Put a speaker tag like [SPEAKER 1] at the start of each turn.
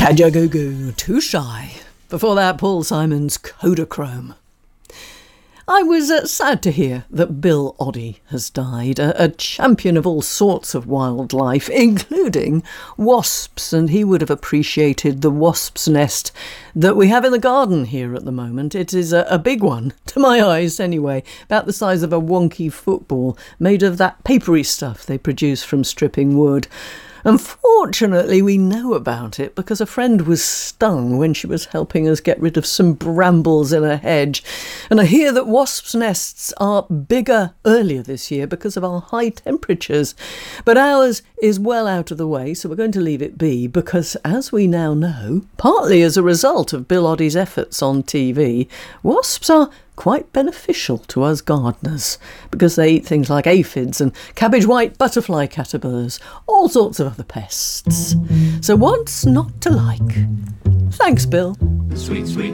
[SPEAKER 1] Kajagoogoo, Too Shy. Before that, Paul Simon's Kodachrome. I was sad to hear that Bill Oddie has died, a champion of all sorts of wildlife, including wasps, and he would have appreciated the wasp's nest that we have in the garden here at the moment. It is a big one, to my eyes anyway, about the size of a wonky football, made of that papery stuff they produce from stripping wood. Unfortunately, we know about it because a friend was stung when she was helping us get rid of some brambles in a hedge. And I hear that wasps' nests are bigger earlier this year because of our high temperatures. But ours is well out of the way, so we're going to leave it be because, as we now know, partly as a result of Bill Oddie's efforts on TV, wasps are quite beneficial to us gardeners because they eat things like aphids and cabbage white butterfly caterpillars, all sorts of other pests. So what's not to like? Thanks, Bill.
[SPEAKER 2] Sweet, sweet